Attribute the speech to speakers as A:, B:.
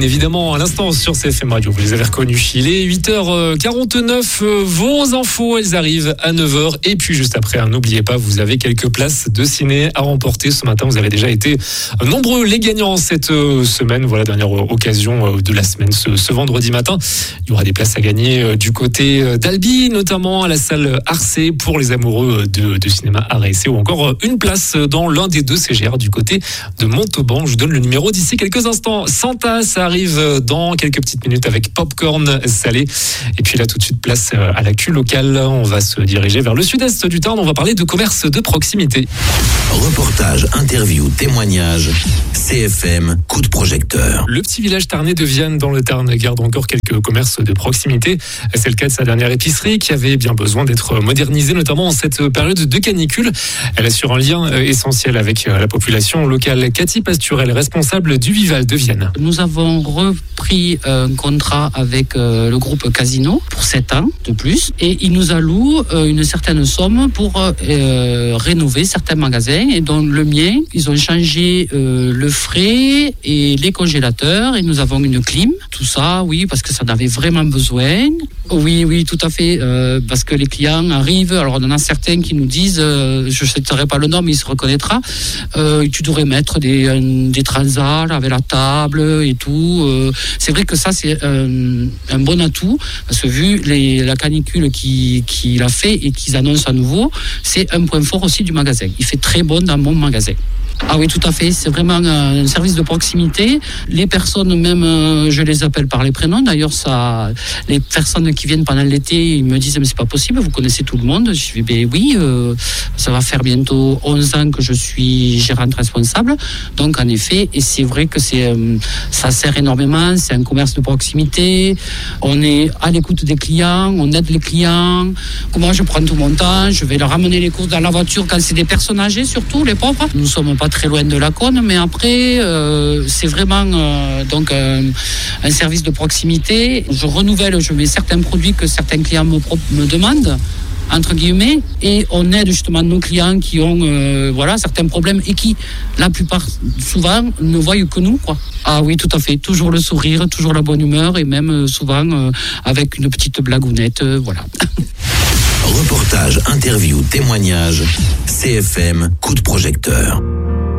A: évidemment à l'instant sur CFM Radio. Vous les avez reconnus. Il est 8h49. Vos infos, elles arrivent à 9h. Et puis juste après, n'oubliez pas, vous avez quelques places de ciné à remporter. Ce matin, vous avez déjà été nombreux les gagnants cette semaine. Voilà, dernière occasion de la semaine ce vendredi matin. Il y aura des places à gagner du côté d'Albi, notamment à la salle Arcé pour les amoureux de cinéma art et essai, ou encore une place dans l'un des deux CGR du côté de Montauban. Je vous donne le numéro d'ici quelques instants. Santa, ça arrive dans quelques petites minutes avec Popcorn salé. Et puis là, tout de suite, place à l'actu locale. On va se diriger vers le sud-est du Tarn. On va parler de commerce de proximité.
B: Reportage, interview, témoignage. CFM, coup de projecteur.
A: Le petit village tarnais de Vienne dans le Tarn garde encore quelques commerces de proximité. C'est le cas de sa dernière épicerie qui avait bien besoin d'être modernisée, notamment en cette période de canicule. Elle assure un lien essentiel avec la population locale. Cathy Pasturel, responsable du Vival de Vienne.
C: Nous avons repris un contrat avec le groupe Casino pour 7 ans de plus et ils nous allouent une certaine somme pour rénover certains magasins, et dans le mien, ils ont changé le frais et les congélateurs, et nous avons une clim, tout ça, oui, parce que ça en avait vraiment besoin. Oui, tout à fait, parce que les clients arrivent, alors on en a certains qui nous disent, je ne citerai pas le nom, mais il se reconnaîtra, tu devrais mettre des transats avec la table et tout. C'est vrai que ça, c'est un bon atout, parce que vu la canicule qu'il a fait et qu'ils annoncent à nouveau, c'est un point fort aussi du magasin. Il fait très bon dans mon magasin. Ah oui, tout à fait. C'est vraiment un service de proximité. Les personnes, même, je les appelle par les prénoms. D'ailleurs, les personnes qui viennent pendant l'été, ils me disent, mais c'est pas possible, vous connaissez tout le monde. Je dis, oui, ça va faire bientôt 11 ans que je suis gérante responsable. Donc, en effet, et c'est vrai que ça sert énormément. C'est un commerce de proximité. On est à l'écoute des clients, on aide les clients. Moi, je prends tout mon temps. Je vais leur amener les courses dans la voiture quand c'est des personnes âgées, surtout les pauvres. Nous sommes pas très loin de la Cône, mais après, c'est vraiment donc un service de proximité. Je renouvelle, je mets certains produits que certains clients me demandent, entre guillemets, et on aide justement nos clients qui ont certains problèmes et qui, la plupart, souvent, ne voient que nous, quoi. Ah oui, tout à fait. Toujours le sourire, toujours la bonne humeur, et même souvent avec une petite blagounette, voilà.
B: Reportage, interview, témoignage. CFM, coup de projecteur.